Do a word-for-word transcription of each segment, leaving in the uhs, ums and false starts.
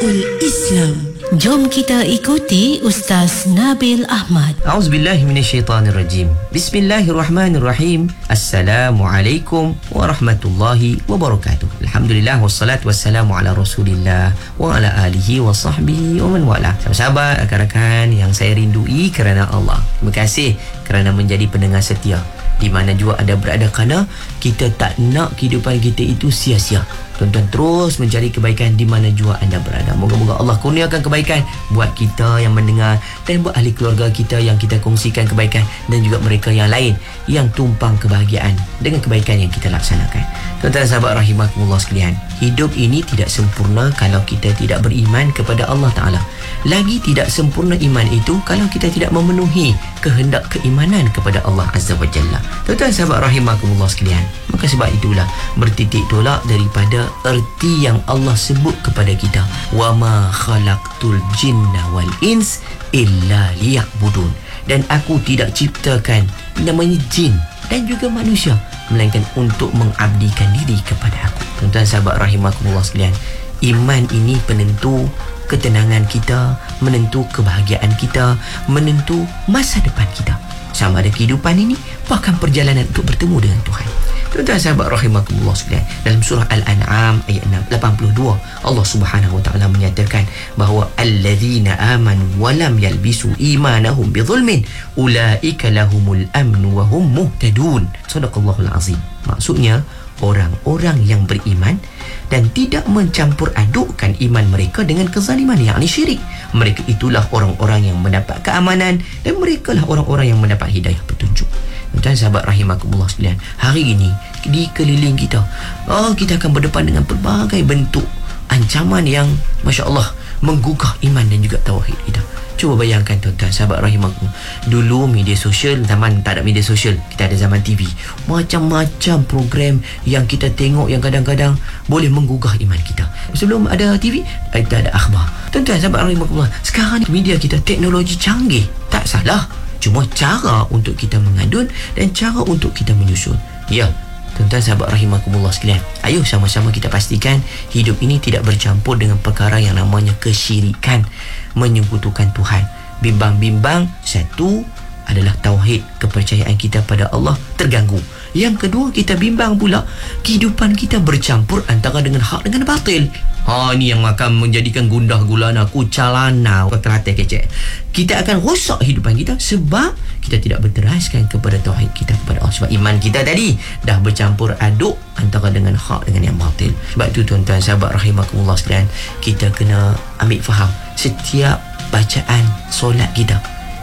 Syiarul Islam. Jom kita ikuti Ustaz Nabil Ahmad. A'udzubillahi minasyaitanirrajim. Bismillahirrahmanirrahim. Assalamualaikum warahmatullahi wabarakatuh. Alhamdulillah wassalatu wassalamu ala Rasulillah wa ala alihi wa sahbihi wa man wala. Sahabat-sahabat, rakan-rakan yang saya rindui kerana Allah, terima kasih kerana menjadi pendengar setia di mana juga anda berada, kerana kita tak nak kehidupan kita itu sia-sia. Tuan-tuan terus mencari kebaikan di mana jua anda berada. Moga-moga Allah kurniakan kebaikan buat kita yang mendengar dan buat ahli keluarga kita yang kita kongsikan kebaikan, dan juga mereka yang lain yang tumpang kebahagiaan dengan kebaikan yang kita laksanakan. Tuan-tuan sahabat rahimakumullah sekalian, hidup ini tidak sempurna kalau kita tidak beriman kepada Allah Ta'ala. Lagi tidak sempurna iman itu kalau kita tidak memenuhi kehendak keimanan kepada Allah Azza wa Jalla. Tuan-tuan sahabat rahimakumullah sekalian, maka sebab itulah bertitik tolak daripada erti yang Allah sebut kepada kita, wa ma khalaqtul jinna wal ins illa liya'budun, dan aku tidak ciptakan namanya jin dan juga manusia melainkan untuk mengabdikan diri kepada aku. Tuan-tuan sahabat rahimakumullah sekalian, iman ini penentu ketenangan kita, menentu kebahagiaan kita, menentu masa depan kita, sama ada kehidupan ini bahkan perjalanan untuk bertemu dengan Tuhan. Tuan-tuan sahabat rahimakumullah sekalian, dalam surah Al-An'am ayat lapan puluh dua, Allah Subhanahu wa taala menyatakan bahawa allazina amanu wa lam yalbisu imanahum bidzulmin ulaika lahumul amnu wa hum muhtadun. Sadaqallahul azim. Maksudnya orang-orang yang beriman dan tidak mencampur adukkan iman mereka dengan kezaliman, yakni syirik, mereka itulah orang-orang yang mendapat keamanan dan mereka lah orang-orang yang mendapat hidayah petunjuk. Tuan sahabat rahimakumullah sekalian, hari ini di keliling kita, oh, kita akan berdepan dengan pelbagai bentuk ancaman yang Masya Allah menggugah iman dan juga tauhid kita. Cuba bayangkan tuan-tuan sahabat rahimakumullah, dulu media sosial, zaman tak ada media sosial, kita ada zaman T V, macam-macam program yang kita tengok yang kadang-kadang boleh menggugah iman kita. Sebelum ada T V, kita ada akhbar. Tuan-tuan sahabat rahimakumullah, sekarang media kita teknologi canggih, tak salah, cuma cara untuk kita mengadun dan cara untuk kita menyusun. Ya, tuan-tuan sahabat rahimakumullah sekalian, ayo sama-sama kita pastikan hidup ini tidak bercampur dengan perkara yang namanya kesyirikan, menyekutukan Tuhan. Bimbang-bimbang, satu adalah tauhid, kepercayaan kita pada Allah terganggu. Yang kedua, kita bimbang pula kehidupan kita bercampur antara dengan hak dengan batil. Ha, ni yang akan menjadikan gundah gulana, kucalana, kata-kata kecek. Kita akan rosak kehidupan kita sebab kita tidak berteraskan kepada tauhid kita kepada Allah. Sebab iman kita tadi dah bercampur aduk antara dengan hak dengan yang batil. Sebab itu tuan-tuan sahabat rahimakumullah sekalian, kita kena ambil faham setiap bacaan solat kita.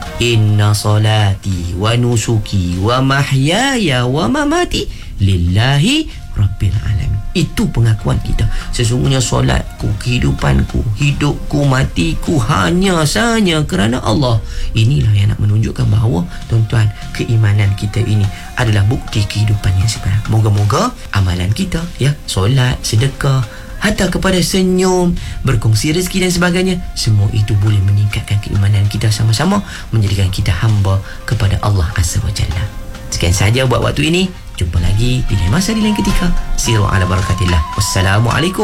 Inna salati wa nusuki wa mahyaya wa mamati lillahi rabbil alamin. Itu pengakuan kita. Sesungguhnya solatku, kehidupanku, hidupku, matiku hanya sahaja kerana Allah. Inilah yang nak menunjukkan bahawa tuan-tuan, keimanan kita ini adalah bukti kehidupan yang sebenar. Moga-moga amalan kita, ya, solat, sedekah, hatta kepada senyum, berkongsi rezeki dan sebagainya, semua itu boleh meningkatkan keimanan kita sama-sama, menjadikan kita hamba kepada Allah Azza wa Jalla. Sekian sahaja buat waktu ini. Jumpa lagi di lain masa, di lain ketika. Siru ala barakatillah. Wassalamualaikum.